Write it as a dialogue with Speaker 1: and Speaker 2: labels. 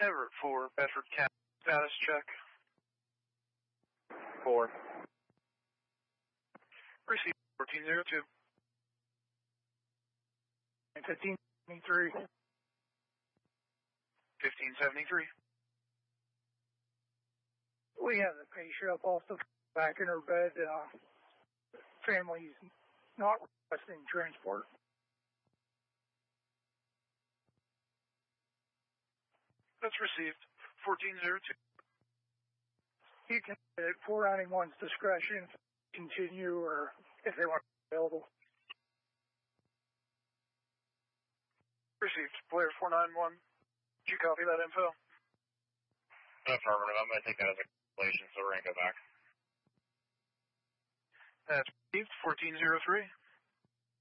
Speaker 1: Everett 4, Bedford County. Status check.
Speaker 2: 4.
Speaker 1: Receive 1402.
Speaker 3: 1573.
Speaker 1: 1573.
Speaker 3: We have the patient up off the back in her bed. Family's not requesting transport.
Speaker 1: That's received. 1402.
Speaker 3: You can at 491's discretion continue or if they want available.
Speaker 1: Received. Blair 491. Did you copy that info?
Speaker 2: Affirmative. I'm going to take that as a cancellation, so we're going to go back.
Speaker 1: That's received. 1403.